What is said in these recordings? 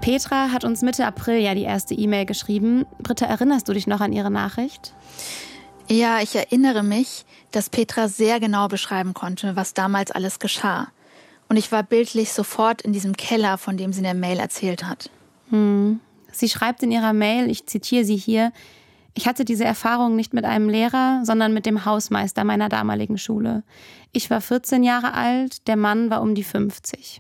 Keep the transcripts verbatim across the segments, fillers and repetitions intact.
Petra hat uns Mitte April ja die erste E-Mail geschrieben. Britta, erinnerst du dich noch an ihre Nachricht? Ja, ich erinnere mich, dass Petra sehr genau beschreiben konnte, was damals alles geschah. Und ich war bildlich sofort in diesem Keller, von dem sie in der Mail erzählt hat. Hm. Sie schreibt in ihrer Mail, ich zitiere sie hier: Ich hatte diese Erfahrung nicht mit einem Lehrer, sondern mit dem Hausmeister meiner damaligen Schule. Ich war vierzehn Jahre alt, der Mann war um die fünfzig.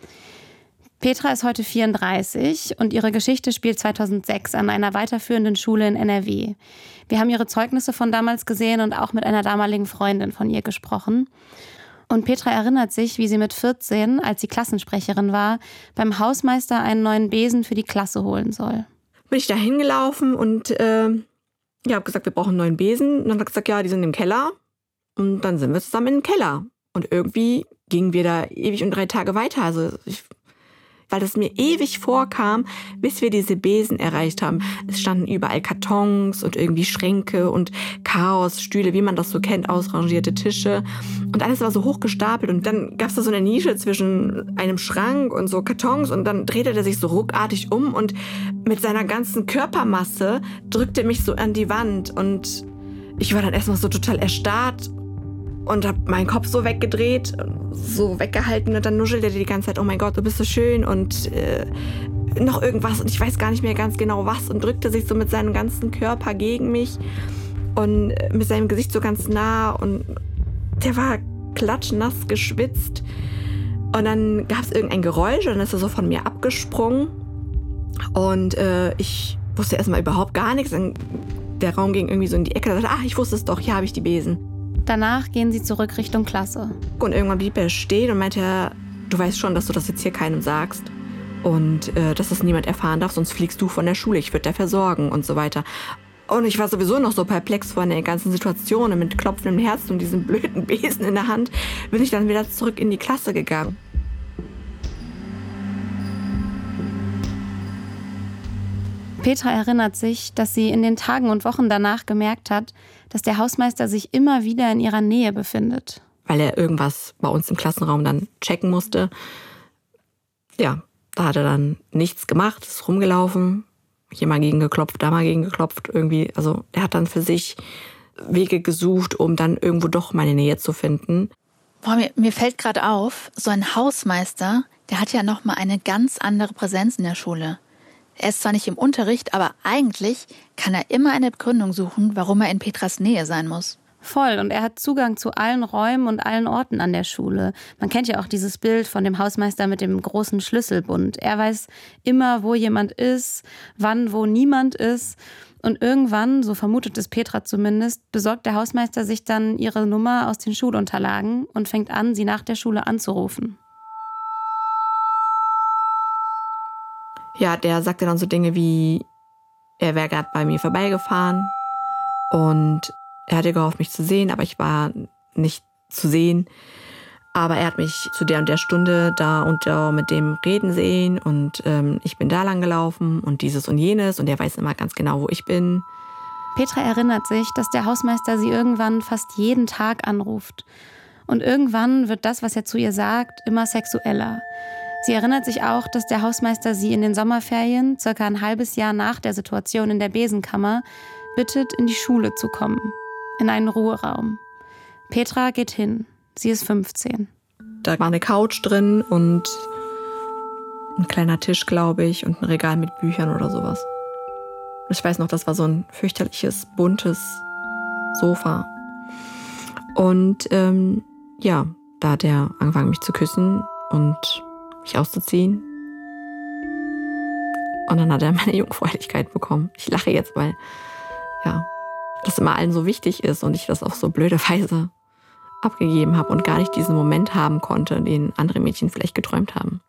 Petra ist heute vierunddreißig und ihre Geschichte spielt zweitausendsechs an einer weiterführenden Schule in N R W. Wir haben ihre Zeugnisse von damals gesehen und auch mit einer damaligen Freundin von ihr gesprochen. Und Petra erinnert sich, wie sie mit vierzehn, als sie Klassensprecherin war, beim Hausmeister einen neuen Besen für die Klasse holen soll. Bin ich da hingelaufen und äh, ja, habe gesagt, wir brauchen einen neuen Besen. Und dann hat er gesagt, ja, die sind im Keller. Und dann sind wir zusammen im Keller. Und irgendwie gingen wir da ewig und drei Tage weiter. Also ich... weil es mir ewig vorkam, bis wir diese Besen erreicht haben. Es standen überall Kartons und irgendwie Schränke und Chaos, Stühle, wie man das so kennt, ausrangierte Tische. Und alles war so hochgestapelt. Und dann gab es da so eine Nische zwischen einem Schrank und so Kartons. Und dann drehte er sich so ruckartig um und mit seiner ganzen Körpermasse drückte mich so an die Wand. Und ich war dann erstmal so total erstarrt und habe meinen Kopf so weggedreht, so weggehalten und dann nuschelte er die ganze Zeit, oh mein Gott, du bist so schön und äh, noch irgendwas und ich weiß gar nicht mehr ganz genau was und drückte sich so mit seinem ganzen Körper gegen mich und äh, mit seinem Gesicht so ganz nah und der war klatschnass geschwitzt und dann gab es irgendein Geräusch und dann ist er so von mir abgesprungen und äh, ich wusste erstmal überhaupt gar nichts. Und der Raum ging irgendwie so in die Ecke, da dachte ich, ach, ich wusste es doch, hier habe ich die Besen. Danach gehen sie zurück Richtung Klasse. Und irgendwann blieb er stehen und meinte, du weißt schon, dass du das jetzt hier keinem sagst und äh, dass das niemand erfahren darf, sonst fliegst du von der Schule, ich würde dafür sorgen und so weiter. Und ich war sowieso noch so perplex von der ganzen Situation und mit klopfendem Herzen und diesem blöden Besen in der Hand bin ich dann wieder zurück in die Klasse gegangen. Petra erinnert sich, dass sie in den Tagen und Wochen danach gemerkt hat, dass der Hausmeister sich immer wieder in ihrer Nähe befindet. Weil er irgendwas bei uns im Klassenraum dann checken musste. Ja, da hat er dann nichts gemacht, ist rumgelaufen, hier mal gegen geklopft, da mal gegen geklopft irgendwie. Also er hat dann für sich Wege gesucht, um dann irgendwo doch meine Nähe zu finden. Boah, mir, mir fällt gerade auf, so ein Hausmeister, der hat ja nochmal eine ganz andere Präsenz in der Schule. Er ist zwar nicht im Unterricht, aber eigentlich kann er immer eine Begründung suchen, warum er in Petras Nähe sein muss. Voll, und er hat Zugang zu allen Räumen und allen Orten an der Schule. Man kennt ja auch dieses Bild von dem Hausmeister mit dem großen Schlüsselbund. Er weiß immer, wo jemand ist, wann, wo niemand ist. Und irgendwann, so vermutet es Petra zumindest, besorgt der Hausmeister sich dann ihre Nummer aus den Schulunterlagen und fängt an, sie nach der Schule anzurufen. Ja, der sagte dann so Dinge wie, er wäre gerade bei mir vorbeigefahren und er hatte gehofft, mich zu sehen, aber ich war nicht zu sehen. Aber er hat mich zu der und der Stunde da und da mit dem reden sehen und ähm, ich bin da lang gelaufen und dieses und jenes und er weiß immer ganz genau, wo ich bin. Petra erinnert sich, dass der Hausmeister sie irgendwann fast jeden Tag anruft. Und irgendwann wird das, was er zu ihr sagt, immer sexueller. Sie erinnert sich auch, dass der Hausmeister sie in den Sommerferien, circa ein halbes Jahr nach der Situation in der Besenkammer, bittet, in die Schule zu kommen, in einen Ruheraum. Petra geht hin. Sie ist fünfzehn. Da war eine Couch drin und ein kleiner Tisch, glaube ich, und ein Regal mit Büchern oder sowas. Ich weiß noch, das war so ein fürchterliches, buntes Sofa. Und ähm, ja, da hat er angefangen, mich zu küssen und mich auszuziehen. Und dann hat er meine Jungfräulichkeit bekommen. Ich lache jetzt, weil ja, das immer allen so wichtig ist und ich das auf so blöde Weise abgegeben habe und gar nicht diesen Moment haben konnte, den andere Mädchen vielleicht geträumt haben.